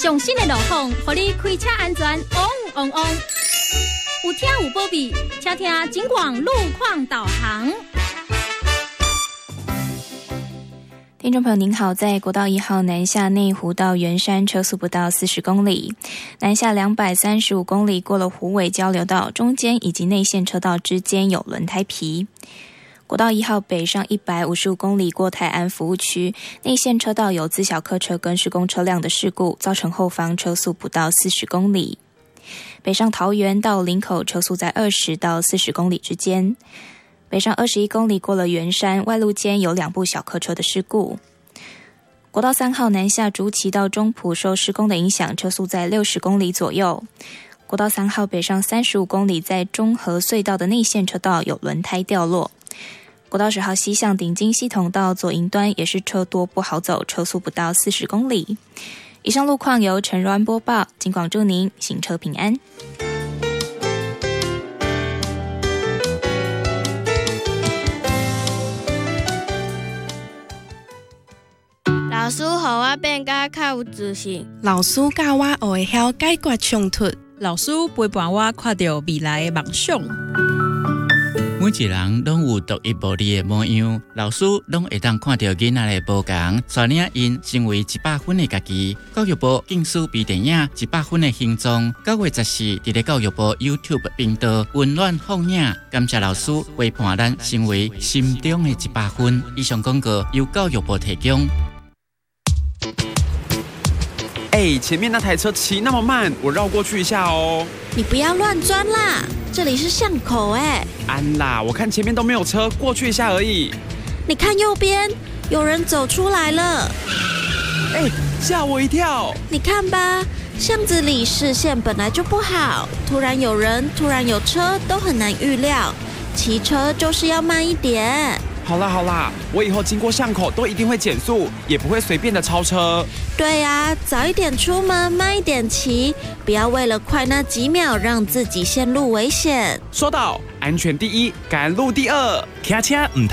上新的路况，让你开车安全旺旺旺。有听有保庇，请听警广路况导航。 听众朋友您好，在国道1号南下内湖到圆山车速不到40公里，南下235公里过了虎尾交流道中间以及内线车道之间有轮胎皮。国道1号北上155公里过泰安服务区，内线车道有自小客车跟施工车辆的事故，造成后方车速不到40公里。北上桃园到林口车速在20到40公里之间。北上21公里过了圆山，外路间有2部小客车的事故。国道3号南下竹崎到中埔受施工的影响，车速在60公里左右。国道3号北上35公里，在中和隧道的内线车道有轮胎掉落。国道10号西向顶金系统到左营端也是车多不好走，车速不到40公里。以上路况由陈若安播报，警广祝您行车平安。 老师，互我变甲较有自信。 老师教我学会晓解决冲突。 老师陪伴我看到未来的梦想。 每一人拢有独一无二的模样，老师拢会当看到囡仔的不同，带领因成为100分的家己。教育部竞选微电影100分的形状，9月14日在教育部 YouTube 频道温暖放映。感谢老师陪伴咱成为心中的100分。以上广告由教育部提供。 前面那台车骑那么慢，我绕过去一下哦。 你不要乱钻啦，这里是巷口安啦，我看前面都没有车，过去一下而已。 你看右边，有人走出来了。 吓我一跳。 你看吧，巷子里视线本来就不好，突然有人，突然有车，都很难预料。骑车就是要慢一点。 好啦，我以后经过巷口都一定会减速，也不会随便的超车。 对啊，早一点出门，慢一点骑，不要为了快那几秒让自己陷入危险。 说到安全第一，赶路第二， 骑车唔通